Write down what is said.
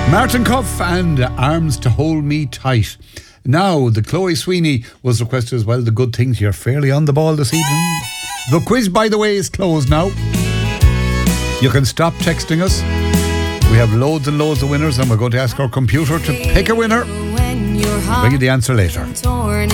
Martin Cuff and Arms to Hold Me Tight. Now, the Chloe Sweeney was requested as well. The good things, you're fairly on the ball this evening. The quiz, by the way, is closed now. You can stop texting us. We have loads and loads of winners, and we're going to ask our computer to pick a winner. Bring you the answer later.